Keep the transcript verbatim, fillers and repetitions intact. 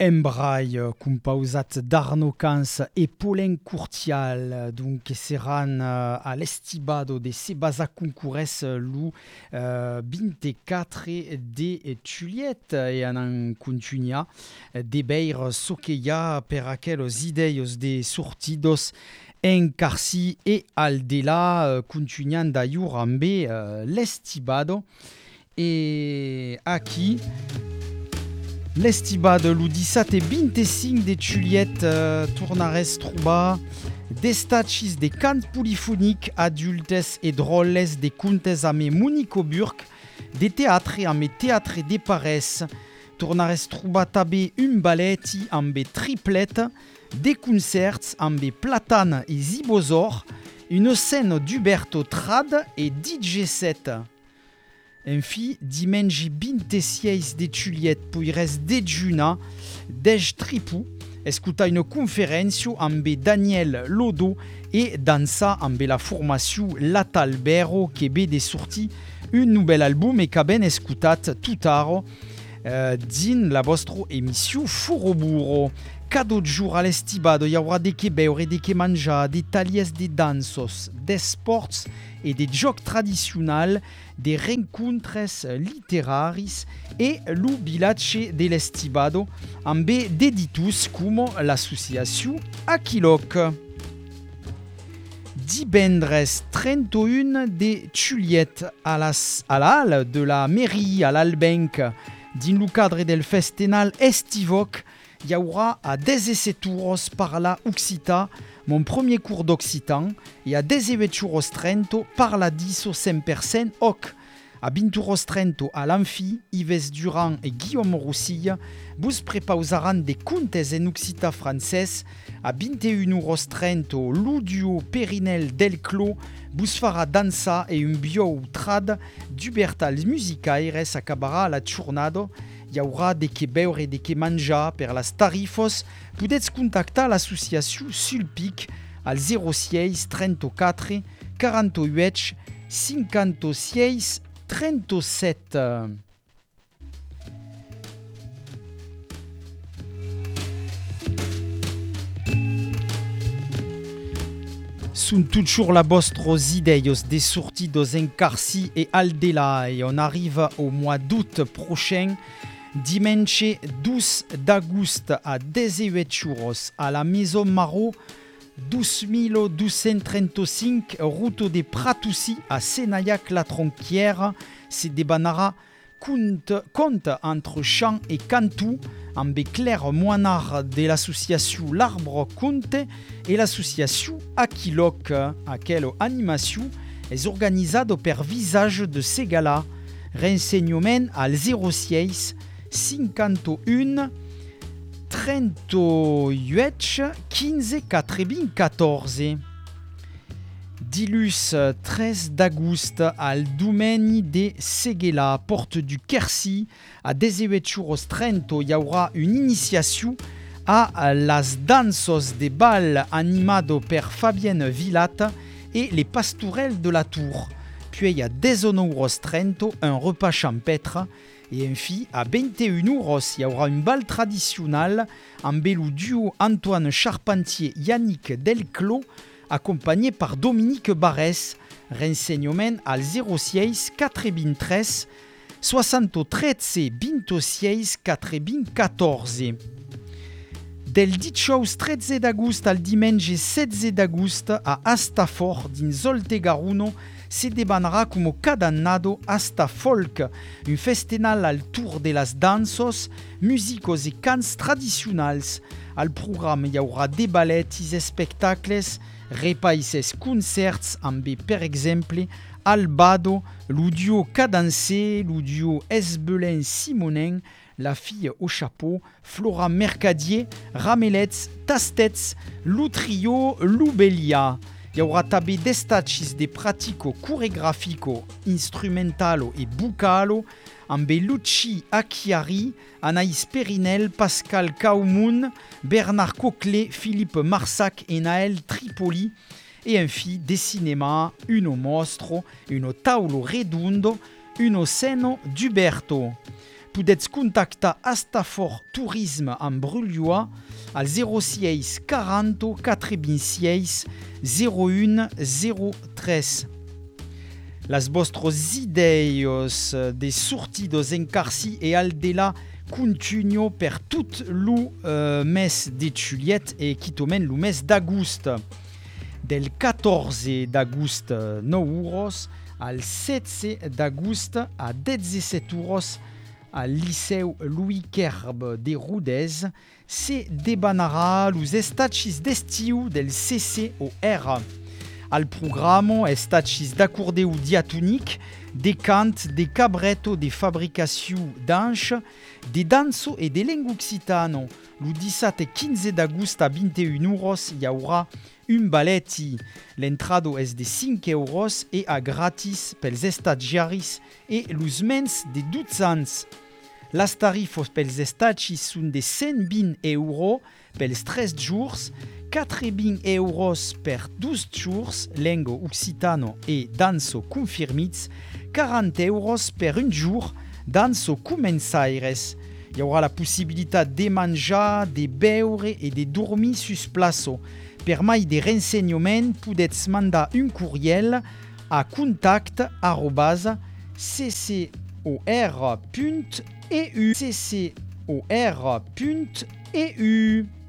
Embrai, composat d'Arno Cans et Paulin Courtial, donc seran uh, a l'estibado de Sebasa Concourès lu uh, vingt-quatre de Juliet e anan continuia de beir soqueia per aquelos ideios de sortidos en Carci e Aldela uh, continuant d'ailleurs amb uh, l'estibado e aquí l'estibade lu dissat e vingt-cinc de Juliet uh, tornares trobar destacis de cants polifoniques adultes e drolles de contes ame Monico Burke, de teatre ame teatre de Parès, tornares trobar tabe un baleti ambe triplet, de concerts ambe Platane e Zibosor, une scène d'Huberto Trad e D J set. Enfi, dimanche vingt-six de Juliet poires dejuna, dej tripou, escuta une conferencio amb Daniel Lodo e dansa amb la formation L'Atalbero che be de sorti un nouvel album e qu'aben escutat tutaro uh, din la vostra emission Furoburo. Cada jour a l'estibado hi haurà de que beure, de que menjar, de talies de dansos, d'esports e de jocs tradicionals, de rencontres literaris e lo vilatge de l'estibado amb deditus com l'associació Aquiloc. Divendres trenta-un de Juliet a, las, a la halle de la mairie a l'Albenc din lo cadre del festival Estivoc il y aura à dix-sept euros par la Occita, mon premier cours d'occitan, et à dix-huit euros trente par la dix au cent pour cent hoc. À vingt euros trente à l'Amphi, Yves Durand et Guillaume Roussille vous prepausaran des contes en Occita français. À vingt et un euros trente, l'Udio Périnel del Clos vous fera dansa et un bio trad d'Hubertals Musicaires acabera la jornada. Il y aura des que beure et des que manja per las tarifos. Podets contactar l'association Sulpic al zéro six trenta-quatre quarante-huit cinquante-six trente-sept. Sunt toujours la vostres ideios de sortidos en Carci et Aldela et on arrive au mois d'août prochain. Dimanche douze d'agost à dix-huit euros à la Maison Marot, douze mille deux cent trente-cinq route de Pratoussi à Senayac-la-Tronquière. Se débanara compte, compte entre chant et cantou amb Claire Moinard de l'association L'Arbre Conte et l'association Aquiloc. Aquelle animation est organisée per visage de Segala. Renseignement al zéro six cinquante-un trente-huit quinze quatre-vingt-quatorze. Dilus treize d'agost al domaine de Seguela, porte du Quercy, à dix-huit euros trente, il y aura une initiation à las dansos de bal animado per Fabienne Villat et les pastourelles de la Tour. Puis il y a dix-neuf euros trente, un repas champêtre. Et enfin, à vingt et un euros, il y aura une balle traditionnelle amb le duo Antoine Charpentier-Yannick Delclos, accompagné par Dominique Barès. Renseignement al zéro six quatre-vingt-treize soixante-treize vingt-six quatre-vingt-quatorze. Del dix-huit treize d'agost al dimanche setze d'agost a Astafort din Zoltegaruno se debanera como cada annado Asta Folk, un festival al tour de las dansos, musicos e cants tradicionals. Al programme hi haurà de ballets e spectacles, repaises concerts amb, per exemple, Albado, l'Udio Cadencé, l'Udio Esbelin Simonin, La Fille au Chapeau, Flora Mercadier, Ramelets, Tastets, Lutrio, Lubelia. Il y aura tabe destacis de pratico coregrafico, instrumentalo e bucalo, amb Lucci Acchiari, Anaïs Périnel, Pascal Kaumoun, Bernard Coquelet, Philippe Marsac et Naël Tripoli, et enfin des cinémas, uno mostro, uno taulo redondo, uno seno d'Uberto. Podetz contacta Astafor Tourisme en Brulioa al zéro seis quaranta quaranta-cinc zéro un zéro tres. Las vostros ideios de sortidos en Carsi e aldela continuo per tout lo uh, mes de Juliet e quitomen lo mes d'agost. Del catorze d'agost nou euros al setze d'agost a dezesset euros al Liceu Louis Kerb de Rodez se debanarà los estacis d'estiu del C C O R. Al programa estacis d'acordeu diatonic, de cant, de cabretto, de fabricació d'anx, de danso e de lengua occitano. Lo disset e quinze d'agost a vint e un euros hi haurà un balletti. L'entrado és de cinc euros e a gratis pels estagiaris e los mens de dotze anys. Las tarifos pels estacis són de cent vint euros pels tres jours, quatre-vingts euros per douze jours, lengua occitano e danso confirmits, quaranta euros per un jour, danso començaires. Hi haurà la possibilitat de menjar, de beure e de dormir sus plaço. Per mai de renseignement, podetz mandar un courriel a contact arobase ccor punt eu ccor punt eu.